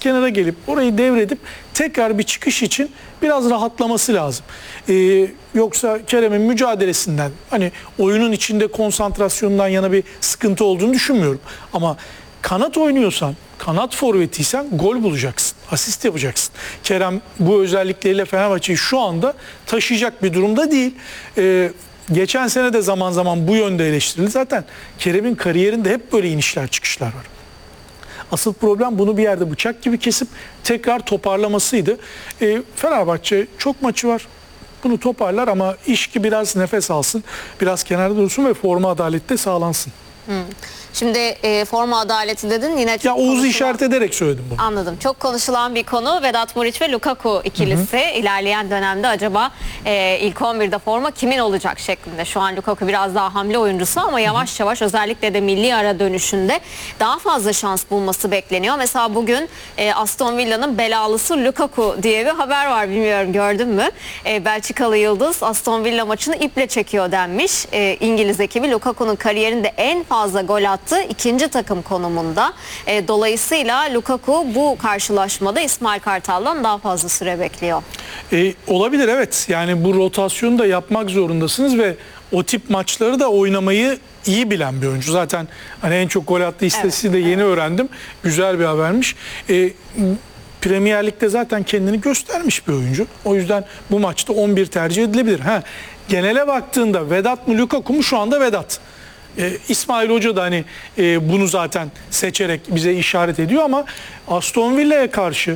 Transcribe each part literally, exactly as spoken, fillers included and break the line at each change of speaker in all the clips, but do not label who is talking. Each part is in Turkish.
kenara gelip orayı devredip tekrar bir çıkış için biraz rahatlaması lazım. Ee, yoksa Kerem'in mücadelesinden, hani oyunun içinde konsantrasyonundan yana bir sıkıntı olduğunu düşünmüyorum. Ama kanat oynuyorsan, kanat forvetiysen gol bulacaksın, asist yapacaksın. Kerem bu özellikleriyle Fenerbahçe'yi şu anda taşıyacak bir durumda değil. Ee, geçen sene de zaman zaman bu yönde eleştirildi. Zaten Kerem'in kariyerinde hep böyle inişler çıkışlar var. Asıl problem bunu bir yerde bıçak gibi kesip tekrar toparlamasıydı. Ee, Fenerbahçe çok maçı var. Bunu toparlar ama iş ki biraz nefes alsın, biraz kenarda dursun ve forma adaleti de sağlansın.
Hmm. Şimdi e, forma adaleti dedin yine çok
ya Oğuz'u
konuşulan...
işaret ederek söyledim bunu.
Anladım. Çok konuşulan bir konu Vedat Muriç ve Lukaku ikilisi. Hı hı. İlerleyen dönemde acaba e, ilk on birde forma kimin olacak şeklinde. Şu an Lukaku biraz daha hamle oyuncusu ama yavaş hı hı. yavaş özellikle de milli ara dönüşünde daha fazla şans bulması bekleniyor. Mesela bugün e, Aston Villa'nın belalısı Lukaku diye bir haber var, bilmiyorum gördün mü? E, Belçikalı yıldız Aston Villa maçını iple çekiyor denmiş. E, İngiliz ekibi Lukaku'nun kariyerinde en fazla gol attı. İkinci takım konumunda. E, dolayısıyla Lukaku bu karşılaşmada İsmail Kartal'dan daha fazla süre bekliyor.
E, olabilir, evet. Yani bu rotasyonu da yapmak zorundasınız ve o tip maçları da oynamayı iyi bilen bir oyuncu. Zaten hani en çok gol attığı istatistiği evet, de yeni evet. öğrendim. Güzel bir habermiş. E, Premier Lig'de zaten kendini göstermiş bir oyuncu. O yüzden bu maçta on bir tercih edilebilir. Ha, genele baktığında Vedat mı Lukaku mu? Şu anda Vedat. Ee, İsmail Hoca da hani e, bunu zaten seçerek bize işaret ediyor ama Aston Villa'ya karşı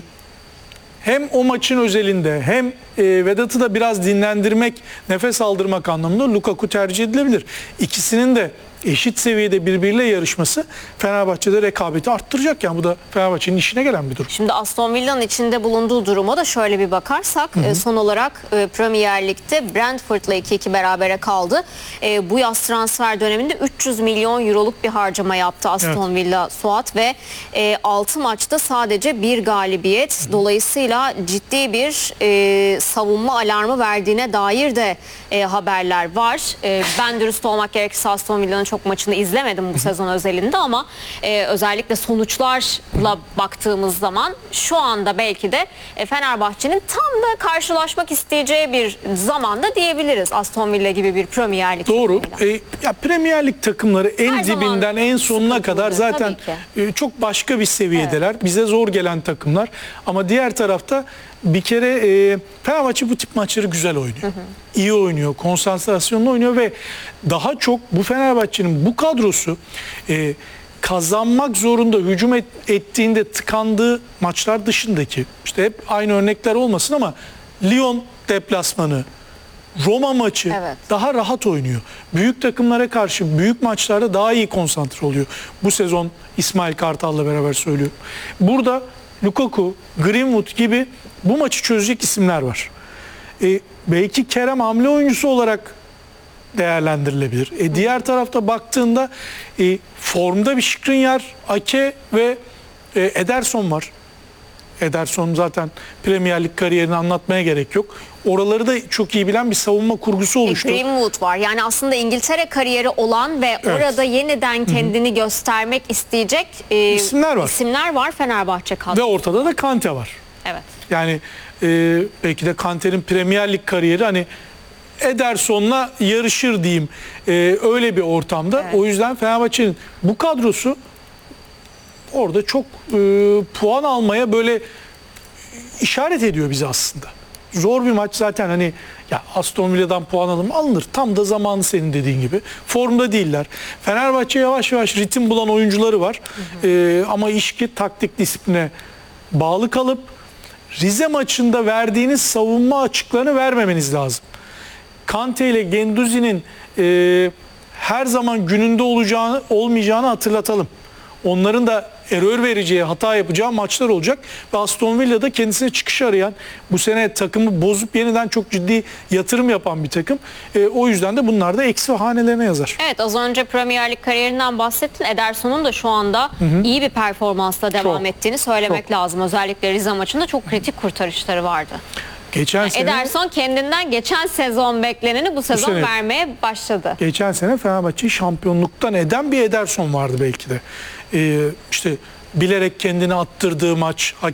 hem o maçın özelinde hem e, Vedat'ı da biraz dinlendirmek, nefes aldırmak anlamında Lukaku tercih edilebilir. İkisinin de eşit seviyede birbiriyle yarışması Fenerbahçe'de rekabeti arttıracak. Yani bu da Fenerbahçe'nin işine gelen bir durum.
Şimdi Aston Villa'nın içinde bulunduğu duruma da şöyle bir bakarsak, hı hı. son olarak e, Premier Lig'de Brentford'la iki iki berabere kaldı. E, bu yaz transfer döneminde üç yüz milyon euroluk bir harcama yaptı Aston evet. Villa Suat ve e, altı maçta sadece bir galibiyet. Hı hı. Dolayısıyla ciddi bir e, savunma alarmı verdiğine dair de e, haberler var. E, ben dürüst olmak gerekirse Aston Villa'nın çok maçını izlemedim bu sezon özelinde ama e, özellikle sonuçlarla baktığımız zaman şu anda belki de e, Fenerbahçe'nin tam da karşılaşmak isteyeceği bir zamanda diyebiliriz Aston Villa gibi bir Premier Lig.
Doğru. E, ya Premier Lig takımları en
Her
dibinden en sonuna kadar zaten e, çok başka bir seviyedeler. Evet. Bize zor gelen takımlar ama diğer tarafta bir kere e, Fenerbahçe bu tip maçları güzel oynuyor. Hı hı. İyi oynuyor, konsantrasyonlu oynuyor ve daha çok bu Fenerbahçe'nin bu kadrosu e, kazanmak zorunda hücum et, ettiğinde tıkandığı maçlar dışındaki, işte hep aynı örnekler olmasın ama Lyon deplasmanı, Roma maçı evet. daha rahat oynuyor. Büyük takımlara karşı büyük maçlarda daha iyi konsantre oluyor. Bu sezon İsmail Kartal'la beraber söylüyorum. Burada Lukaku, Greenwood gibi bu maçı çözecek isimler var. E, belki Kerem hamle oyuncusu olarak değerlendirilebilir. E, diğer tarafta baktığında e, formda bir Skriniar, Ake ve e, Ederson var. Ederson zaten Premier Lig kariyerini anlatmaya gerek yok. Oraları da çok iyi bilen bir savunma kurgusu oluştu.
E, Greenwood var. Yani aslında İngiltere kariyeri olan ve evet. orada yeniden kendini Hı-hı. göstermek isteyecek e,
isimler var.
isimler var Fenerbahçe kadrosu.
Ve ortada da Kante var.
Evet.
Yani e, belki de Kante'nin Premier Lig kariyeri hani Ederson'la yarışır diyeyim. E, öyle bir ortamda. Evet. O yüzden Fenerbahçe'nin bu kadrosu orada çok e, puan almaya böyle işaret ediyor bize aslında. Zor bir maç zaten, hani ya Aston Villa'dan puan alır mı? Alınır. Tam da zamanı senin dediğin gibi. Formda değiller. Fenerbahçe yavaş yavaş ritim bulan oyuncuları var. Hı hı. E, ama iş ki taktik disipline bağlı kalıp Rize maçında verdiğiniz savunma açıklarını vermemeniz lazım. Kante ile Guendouzi'nin e, her zaman gününde olacağını olmayacağını hatırlatalım. Onların da error vereceği, hata yapacağı maçlar olacak. Ve Aston Villa'da kendisine çıkış arayan, bu sene takımı bozup yeniden çok ciddi yatırım yapan bir takım. E, o yüzden de bunlar da eksi hanelerine yazar.
Evet, az önce Premier Lig kariyerinden bahsettin. Ederson'un da şu anda hı hı. iyi bir performansla devam çok, ettiğini söylemek çok. lazım. Özellikle Rize maçında çok kritik kurtarışları vardı.
Geçen
yani
sene,
Ederson kendinden geçen sezon bekleneni bu sezon bu sene, vermeye başladı.
Geçen sene Fenerbahçe'yi şampiyonluktan eden bir Ederson vardı belki de. Ee, işte bilerek kendini attırdığı maç,